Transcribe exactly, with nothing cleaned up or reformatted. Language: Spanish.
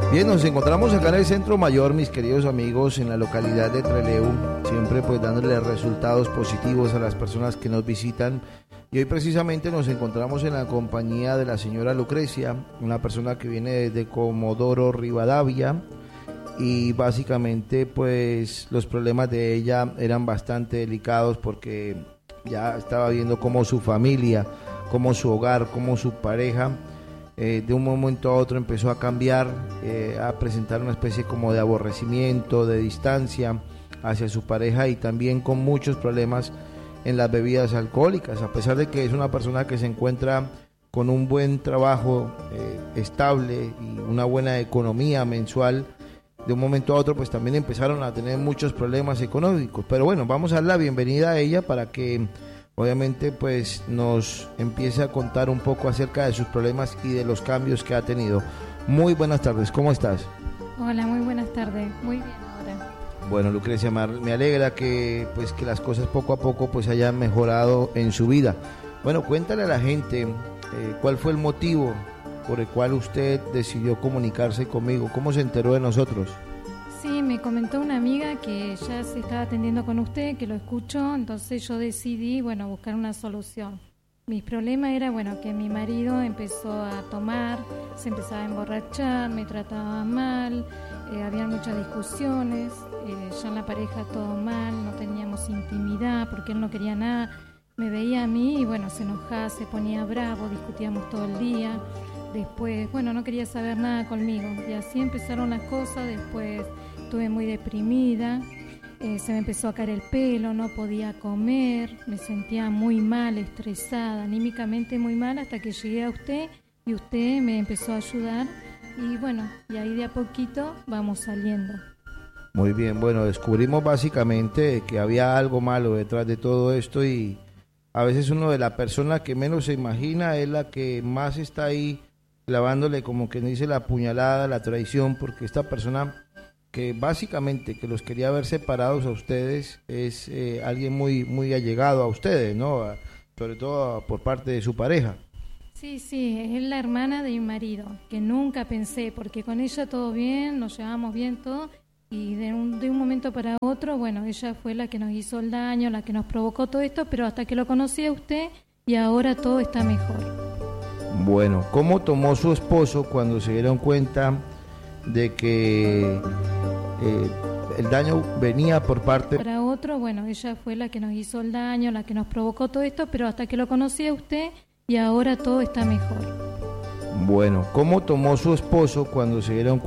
Bien, nos encontramos acá en el Centro Mayor, mis queridos amigos, en la localidad de Trelew, siempre pues dándole resultados positivos a las personas que nos visitan. Y hoy precisamente nos encontramos en la compañía de la señora Lucrecia, una persona que viene desde Comodoro Rivadavia, y básicamente pues los problemas de ella eran bastante delicados porque ya estaba viendo cómo su familia, cómo su hogar, cómo su pareja Eh, de un momento a otro empezó a cambiar, eh, a presentar una especie como de aborrecimiento, de distancia hacia su pareja y también con muchos problemas en las bebidas alcohólicas, a pesar de que es una persona que se encuentra con un buen trabajo eh, estable y una buena economía mensual. De un momento a otro pues también empezaron a tener muchos problemas económicos, pero bueno, vamos a dar la bienvenida a ella para que obviamente pues nos empiece a contar un poco acerca de sus problemas y de los cambios que ha tenido. Muy buenas tardes, ¿cómo estás? Hola, muy buenas tardes, muy bien ahora. Bueno, Lucrecia, me alegra que pues que las cosas poco a poco pues hayan mejorado en su vida. Bueno, cuéntale a la gente eh, cuál fue el motivo por el cual usted decidió comunicarse conmigo, cómo se enteró de nosotros. Sí, me comentó una amiga que ya se estaba atendiendo con usted, que lo escuchó, entonces yo decidí, bueno, buscar una solución. Mi problema era, bueno, que mi marido empezó a tomar, se empezaba a emborrachar, me trataba mal, eh, había muchas discusiones, eh, ya en la pareja todo mal, no teníamos intimidad porque él no quería nada, me veía a mí y bueno, se enojaba, se ponía bravo, discutíamos todo el día. Después, bueno, no quería saber nada conmigo y así empezaron las cosas. Después estuve muy deprimida, eh, se me empezó a caer el pelo, no podía comer, me sentía muy mal, estresada, anímicamente muy mal, hasta que llegué a usted y usted me empezó a ayudar y bueno, y ahí de a poquito vamos saliendo. Muy bien, bueno, descubrimos básicamente que había algo malo detrás de todo esto y a veces uno de la persona que menos se imagina es la que más está ahí clavándole, como que dice, la puñalada, la traición, porque esta persona que básicamente que los quería ver separados a ustedes es eh, alguien muy muy allegado a ustedes, ¿no? A, sobre todo a, por parte de su pareja. Sí, sí, es la hermana de mi marido, que nunca pensé, porque con ella todo bien, nos llevamos bien todo, y de un, de un momento para otro, bueno, ella fue la que nos hizo el daño, la que nos provocó todo esto, pero hasta que lo conocí a usted y ahora todo está mejor. Bueno, ¿cómo tomó su esposo cuando se dieron cuenta de que eh, el daño venía por parte... Para otro, bueno, ella fue la que nos hizo el daño, la que nos provocó todo esto, pero hasta que lo conocí a usted y ahora todo está mejor. Bueno, ¿cómo tomó su esposo cuando se dieron cuenta